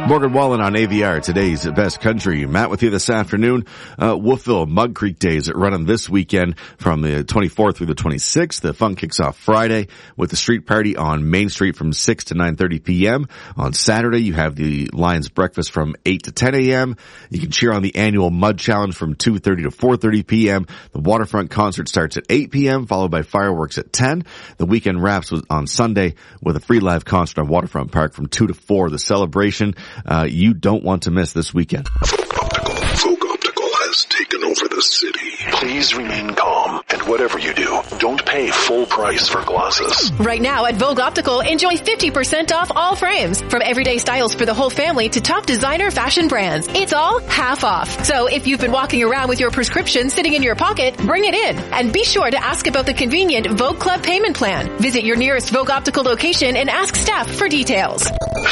Morgan Wallen on AVR, today's best country. Matt with you this afternoon. Wolfville Mug Creek Days running this weekend from the 24th through the 26th. The fun kicks off Friday with the street party on Main Street from 6 to 9:30 p.m. On Saturday, you have the Lions breakfast from 8 to 10 a.m. You can cheer on the annual Mud Challenge from 2:30 to 4:30 p.m. The waterfront concert starts at 8 p.m., followed by fireworks at 10. The weekend wraps on Sunday with a free live concert on Waterfront Park from 2 to 4. The celebration you don't want to miss this weekend. Vogue Optical has taken over the city. Please remain calm, and whatever you do, don't pay full price for glasses. Right now at Vogue Optical, enjoy 50% off all frames. From everyday styles for the whole family to top designer fashion brands. It's all half off. So if you've been walking around with your prescription sitting in your pocket, bring it in. And be sure to ask about the convenient Vogue Club payment plan. Visit your nearest Vogue Optical location and ask staff for details.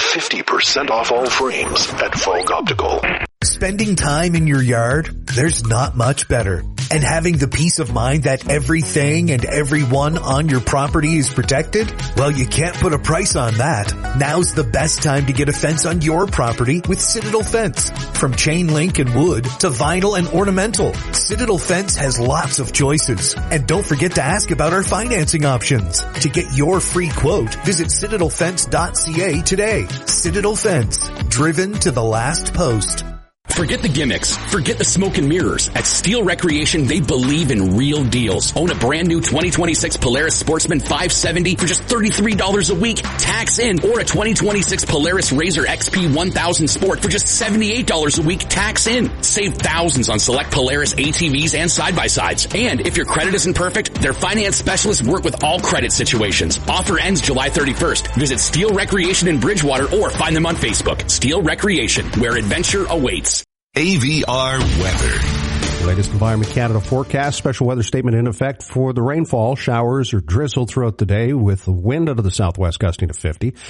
50% off all frames at Vogue Optical. Spending time in your yard, there's not much better. And having the peace of mind that everything and everyone on your property is protected? Well, you can't put a price on that. Now's the best time to get a fence on your property with Citadel Fence. From chain link and wood to vinyl and ornamental, Citadel Fence has lots of choices. And don't forget to ask about our financing options. To get your free quote, visit citadelfence.ca today. Citadel Fence, driven to the last post. Forget the gimmicks. Forget the smoke and mirrors. At Steel Recreation, they believe in real deals. Own a brand new 2026 Polaris Sportsman 570 for just $33 a week, tax in, or a 2026 Polaris RZR XP 1000 Sport for just $78 a week, tax in. Save thousands on select Polaris ATVs and side-by-sides. And if your credit isn't perfect, their finance specialists work with all credit situations. Offer ends July 31st. Visit Steel Recreation in Bridgewater or find them on Facebook. Steel Recreation, where adventure awaits. AVR weather. The latest Environment Canada forecast. Special weather statement in effect for the rainfall. Showers or drizzle throughout the day with the wind out of the southwest gusting to 50.